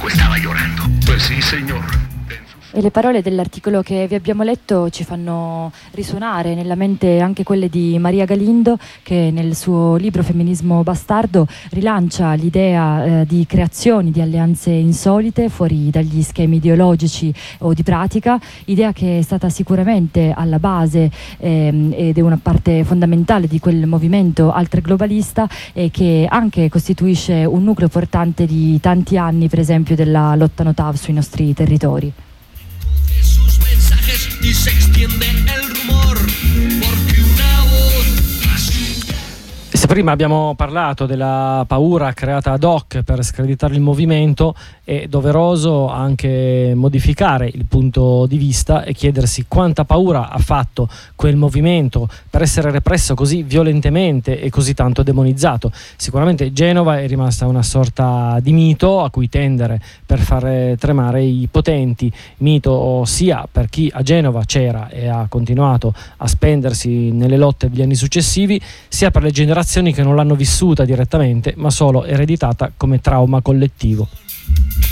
Pasqua estaba llorando. Pues sí, señor. E le parole dell'articolo che vi abbiamo letto ci fanno risuonare nella mente anche quelle di Maria Galindo, che nel suo libro Femminismo bastardo rilancia l'idea di creazioni, di alleanze insolite fuori dagli schemi ideologici o di pratica, idea che è stata sicuramente alla base ed è una parte fondamentale di quel movimento alterglobalista e che anche costituisce un nucleo portante di tanti anni, per esempio, della lotta no TAV sui nostri territori. Y se extiende el rumor porque una voz. Se prima abbiamo parlato della paura creata ad hoc per screditare il movimento, è doveroso anche modificare il punto di vista e chiedersi quanta paura ha fatto quel movimento per essere represso così violentemente e così tanto demonizzato. Sicuramente Genova è rimasta una sorta di mito a cui tendere per fare tremare i potenti, mito sia per chi a Genova c'era e ha continuato a spendersi nelle lotte degli anni successivi, sia per le generazioni che non l'hanno vissuta direttamente ma solo ereditata come trauma collettivo.